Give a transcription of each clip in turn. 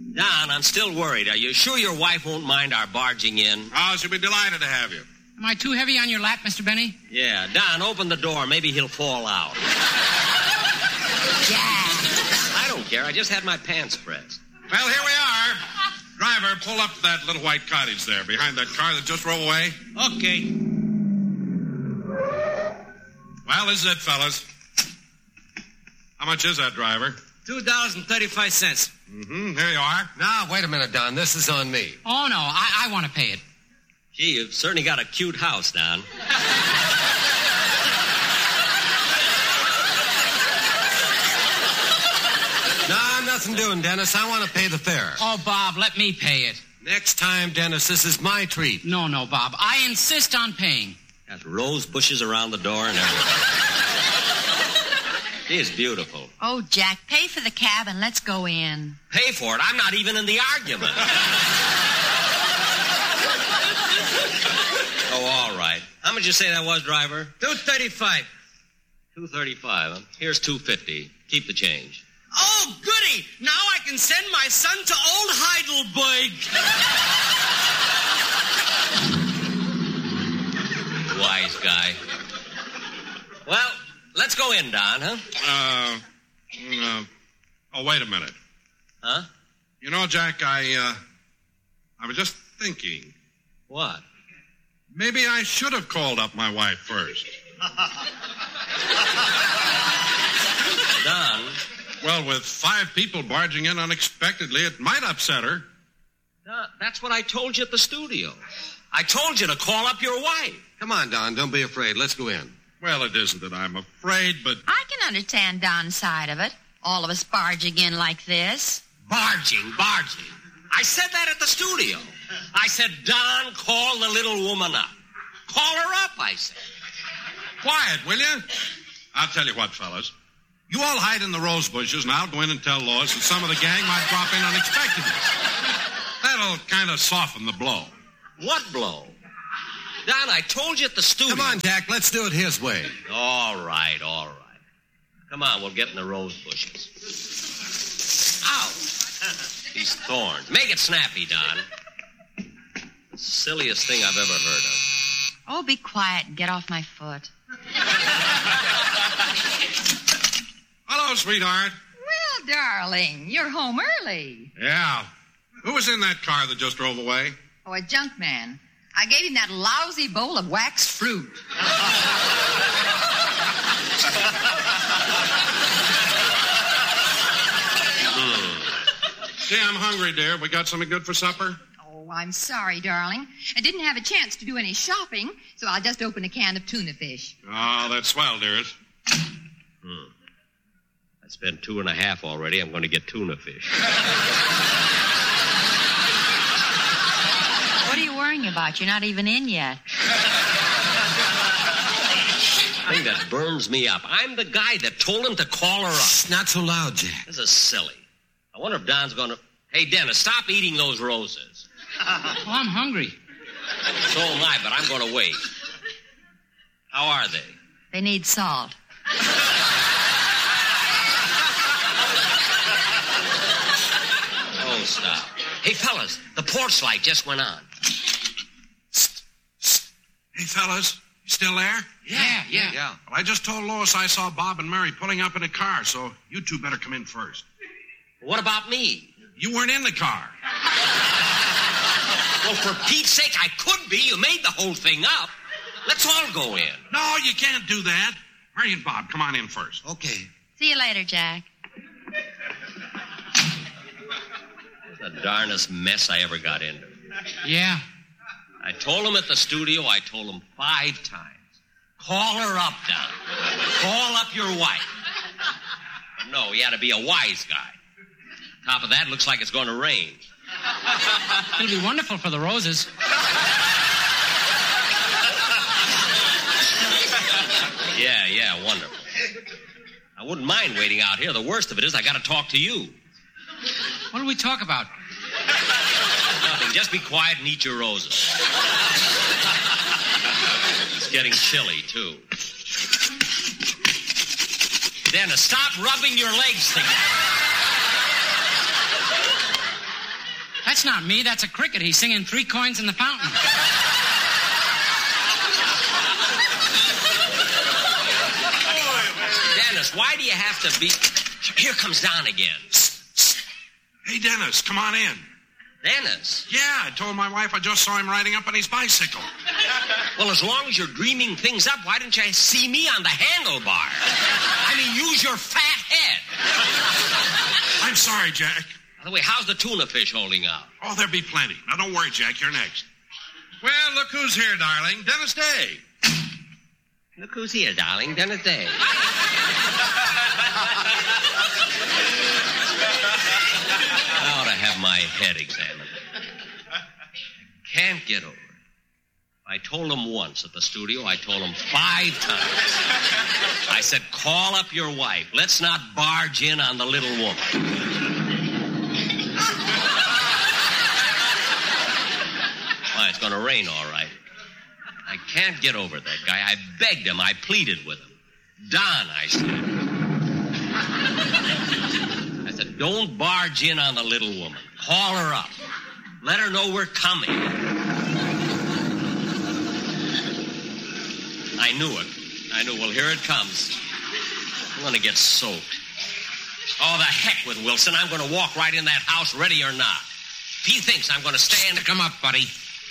Don, I'm still worried. Are you sure your wife won't mind our barging in? Oh, she'll be delighted to have you. Am I too heavy on your lap, Mr. Benny? Yeah. Don, open the door. Maybe he'll fall out. Jack. I don't care. I just had my pants pressed. Well, here we are. Driver, pull up to that little white cottage there behind that car that just drove away. Okay. Well, this is it, fellas. How much is that, driver? $2.35. Here you are. Now, wait a minute, Don. This is on me. Oh, no, I want to pay it. Gee, you've certainly got a cute house, Don. No, nothing doing, Dennis. I want to pay the fare. Oh, Bob, let me pay it. Next time, Dennis, this is my treat. No, Bob. I insist on paying. Got rose bushes around the door and everything. It's beautiful. Oh, Jack, pay for the cab and let's go in. Pay for it? I'm not even in the argument. Oh, all right. How much you say that was, driver? $2.35. $2.35, huh? Here's $2.50. Keep the change. Oh, goody! Now I can send my son to old Heidelberg. Wise guy. Well, let's go in, Don, huh? Oh, wait a minute. Huh? You know, Jack, I was just thinking. What? Maybe I should have called up my wife first. Don? Well, with 5 people barging in unexpectedly, it might upset her. Don, that's what I told you at the studio. I told you to call up your wife. Come on, Don. Don't be afraid. Let's go in. Well, it isn't that I'm afraid, but... I can understand Don's side of it. All of us barging in like this. Barging. I said that at the studio. I said, Don, call the little woman up. Call her up, I said. Quiet, will you? I'll tell you what, fellas. You all hide in the rose bushes, and I'll go in and tell Lois that some of the gang might drop in unexpectedly. That'll kind of soften the blow. What blow? Don, I told you at the studio. Come on, Jack. Let's do it his way. All right. Come on, we'll get in the rose bushes. Ow! These thorns. Make it snappy, Don. The silliest thing I've ever heard of. Oh, be quiet and get off my foot. Hello, sweetheart. Well, darling, you're home early. Yeah. Who was in that car that just drove away? Oh, a junk man. I gave him that lousy bowl of waxed fruit. Gee, I'm hungry, dear. We got something good for supper? Oh, I'm sorry, darling. I didn't have a chance to do any shopping, so I'll just open a can of tuna fish. Oh, that's swell, dearest. I spent $2.50 already. I'm going to get tuna fish. What are you worrying about? You're not even in yet. The thing that burns me up. I'm the guy that told him to call her up. Shh, not so loud, Jack. This is silly. I wonder if Don's going to... Hey, Dennis, stop eating those roses. Well, I'm hungry. So am I, but I'm going to wait. How are they? They need salt. Oh, stop. Hey, fellas, the porch light just went on. Hey, fellas, you still there? Yeah. Well, I just told Lois I saw Bob and Mary pulling up in a car, so you two better come in first. What about me? You weren't in the car. Well, for Pete's sake, I could be. You made the whole thing up. Let's all go in. No, you can't do that. Mary and Bob, come on in first. Okay. See you later, Jack. The darnest mess I ever got into. Yeah. I told him at the studio, I told him 5 times. Call her up, Don. Call up your wife. No, he had to be a wise guy. Top of that, looks like it's going to rain. It'll be wonderful for the roses. Yeah, wonderful. I wouldn't mind waiting out here. The worst of it is I got to talk to you. What do we talk about? Nothing. Just be quiet and eat your roses. It's getting chilly, too. Dennis, stop rubbing your legs together. That's not me. That's a cricket. He's singing 3 Coins in the Fountain. Dennis, why do you have to be... Here comes Don again. Hey, Dennis, come on in. Dennis? Yeah, I told my wife I just saw him riding up on his bicycle. Well, as long as you're dreaming things up, why didn't you see me on the handlebar? I mean, use your fat head. I'm sorry, Jack. By the way, how's the tuna fish holding up? Oh, there'll be plenty. Now, don't worry, Jack. You're next. Well, look who's here, darling. Dennis Day. Look who's here, darling. Dennis Day. I ought to have my head examined. I can't get over it. I told him once at the studio. I told him 5 times. I said, call up your wife. Let's not barge in on the little woman. It's going to rain, all right. I can't get over that guy. I begged him. I pleaded with him. Don, I said, don't barge in on the little woman. Call her up. Let her know we're coming. I knew it. Well, here it comes. I'm going to get soaked. Oh, the heck with Wilson. I'm going to walk right in that house, ready or not. If he thinks I'm going to stand... Stick him up, buddy.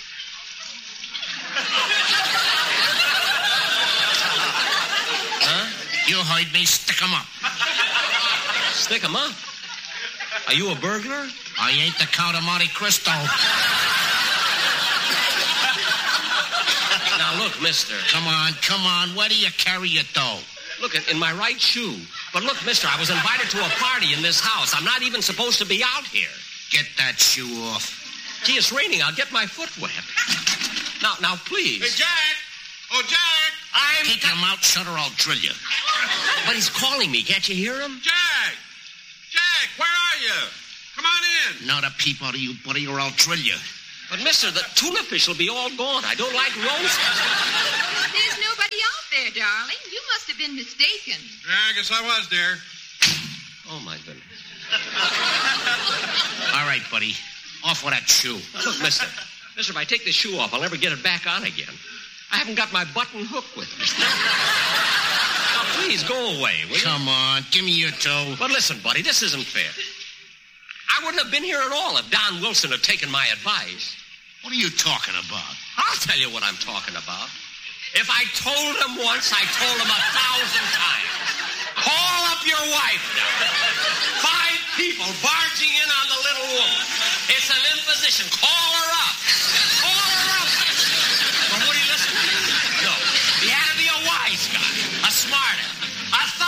Huh? You heard me. Stick him up. Stick him up? Are you a burglar? I ain't the Count of Monte Cristo. Now, look, mister. Come on. Where do you carry your dough? Look, in my right shoe. But look, mister, I was invited to a party in this house. I'm not even supposed to be out here. Get that shoe off. Gee, it's raining. I'll get my foot wet. Now, please. Hey, Jack! Oh, Jack! Keep your mouth shut or I'll drill you. But he's calling me. Can't you hear him? Jack! Jack, where are you? Come on in. Not a peep out of you, buddy, or I'll drill you. But, mister, the tuna fish will be all gone. I don't like roasts. There's nobody out there, darling. You must have been mistaken. Yeah, I guess I was, dear. Oh, my goodness. All right, buddy. Off with that shoe. Now, look, mister, if I take this shoe off, I'll never get it back on again. I haven't got my button hook with me. Now, please, go away, will you? Come on, give me your toe. But listen, buddy, this isn't fair. I wouldn't have been here at all if Don Wilson had taken my advice. What are you talking about? I'll tell you what I'm talking about. If I told him once, I told him 1,000 times. Call up your wife now. 5 people barging in on the little woman. It's an imposition. Call her up.